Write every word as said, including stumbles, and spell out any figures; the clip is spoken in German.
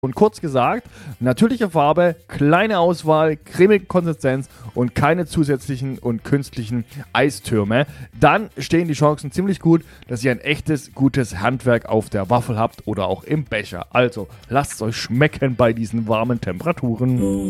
Und kurz gesagt, natürliche Farbe, kleine Auswahl, cremige Konsistenz und keine zusätzlichen und künstlichen Eistürme. Dann stehen die Chancen ziemlich gut, dass ihr ein echtes, gutes Handwerk auf der Waffel habt oder auch im Becher. Also, lasst es euch schmecken bei diesen warmen Temperaturen.